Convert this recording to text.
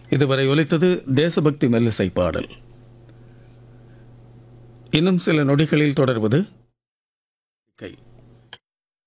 இதுவரை ஒலித்தது தேசபக்தி மெல்லிசை பாடல். இன்னும் சில நொடிகளில் தொடர்வது.